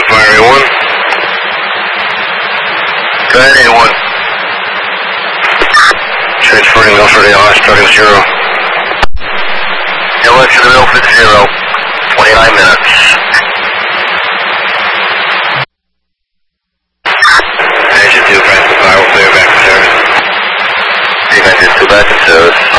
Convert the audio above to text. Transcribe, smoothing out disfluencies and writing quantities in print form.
fire A1. Go ahead, A1. Transferring Milford AR, starting 0. LX to the Milford 0. 29 minutes. Engine 2, Francis Fire, will clear back to service. Engine 2 back to service.